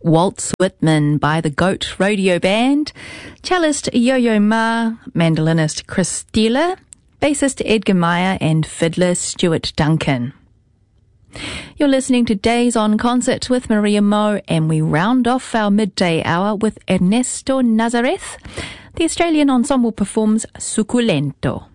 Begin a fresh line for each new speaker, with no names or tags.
Waltz Whitman by the Goat Rodeo Band, cellist Yo-Yo Ma, mandolinist Chris Steeler, bassist Edgar Meyer, and fiddler Stuart Duncan. You're listening to Days on Concert with Maria Moe, and we round off our midday hour with Ernesto Nazareth. The Australian ensemble performs Suculento.